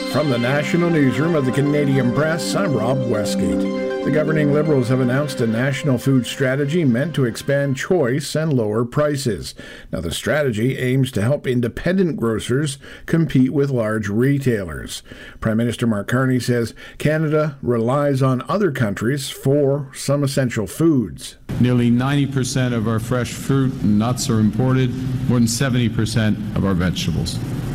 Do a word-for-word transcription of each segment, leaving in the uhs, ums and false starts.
From the National Newsroom of the Canadian Press, I'm Rob Westgate. The governing Liberals have announced a national food strategy meant to expand choice and lower prices. Now, the strategy aims to help independent grocers compete with large retailers. Prime Minister Mark Carney says Canada relies on other countries for some essential foods. Nearly ninety percent of our fresh fruit and nuts are imported, more than seventy percent of our vegetables.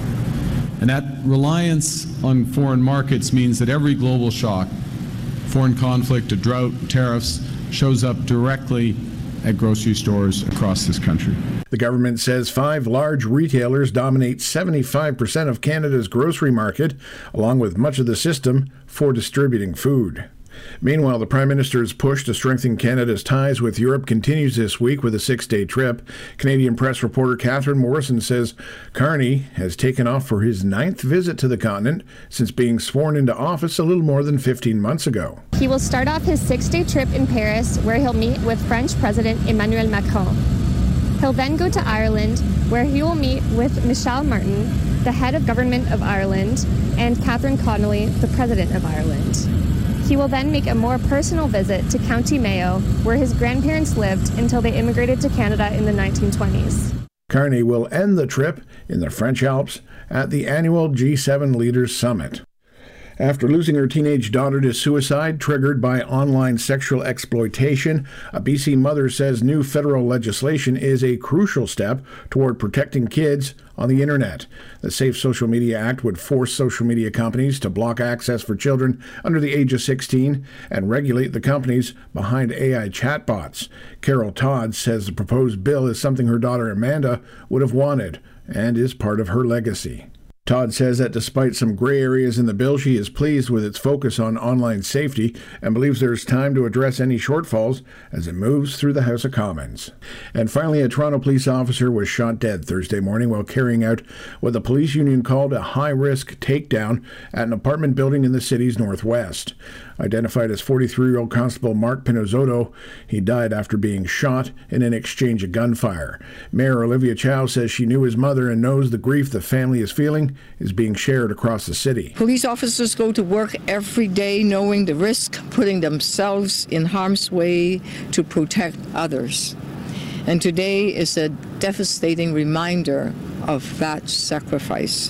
And that reliance on foreign markets means that every global shock, foreign conflict, a drought, tariffs, shows up directly at grocery stores across this country. The government says five large retailers dominate seventy-five percent of Canada's grocery market, along with much of the system for distributing food. Meanwhile, the Prime Minister's push to strengthen Canada's ties with Europe continues this week with a six-day trip. Canadian Press reporter Catherine Morrison says Carney has taken off for his ninth visit to the continent since being sworn into office a little more than fifteen months ago. He will start off his six-day trip in Paris, where he'll meet with French President Emmanuel Macron. He'll then go to Ireland, where he will meet with Michel Martin, the head of government of Ireland, and Catherine Connolly, the President of Ireland. He will then make a more personal visit to County Mayo, where his grandparents lived until they immigrated to Canada in the nineteen twenties. Carney will end the trip in the French Alps at the annual G seven Leaders Summit. After losing her teenage daughter to suicide triggered by online sexual exploitation, a B C mother says new federal legislation is a crucial step toward protecting kids on the internet. The Safe Social Media Act would force social media companies to block access for children under the age of sixteen and regulate the companies behind A I chatbots. Carol Todd says the proposed bill is something her daughter Amanda would have wanted and is part of her legacy. Todd says that despite some gray areas in the bill, she is pleased with its focus on online safety and believes there is time to address any shortfalls as it moves through the House of Commons. And finally, a Toronto police officer was shot dead Thursday morning while carrying out what the police union called a high-risk takedown at an apartment building in the city's northwest. Identified as forty-three-year-old Constable Mark Pinozzotto, he died after being shot in an exchange of gunfire. Mayor Olivia Chow says she knew his mother and knows the grief the family is feeling is being shared across the city. Police officers go to work every day knowing the risk, putting themselves in harm's way to protect others. And today is a devastating reminder of that sacrifice.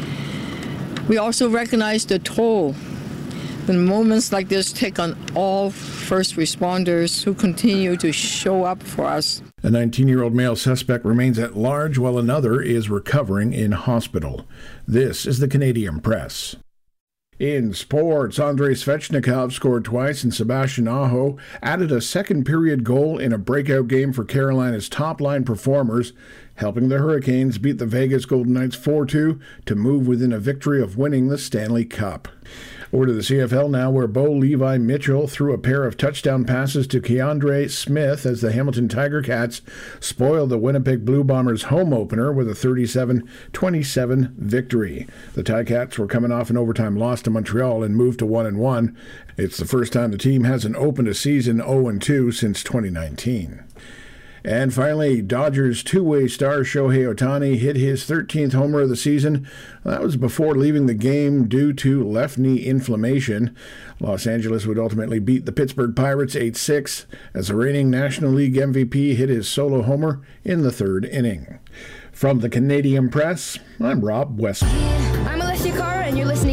We also recognize the toll when moments like this take on all first responders who continue to show up for us. A nineteen-year-old male suspect remains at large while another is recovering in hospital. This is the Canadian Press. In sports, Andrei Svechnikov scored twice and Sebastian Aho added a second-period goal in a breakout game for Carolina's top-line performers, helping the Hurricanes beat the Vegas Golden Knights four two to move within a victory of winning the Stanley Cup. Over to the C F L now, where Bo Levi Mitchell threw a pair of touchdown passes to Keandre Smith as the Hamilton Tiger Cats spoiled the Winnipeg Blue Bombers home opener with a thirty-seven twenty-seven victory. The Ticats were coming off an overtime loss to Montreal and moved to one and one. It's the first time the team hasn't opened a season oh and two since twenty nineteen. And finally, Dodgers two-way star Shohei Ohtani hit his thirteenth homer of the season. That was before leaving the game due to left knee inflammation. Los Angeles would ultimately beat the Pittsburgh Pirates eight six as the reigning National League M V P hit his solo homer in the third inning. From the Canadian Press, I'm Rob West. I'm Alessia Carr, and you're listening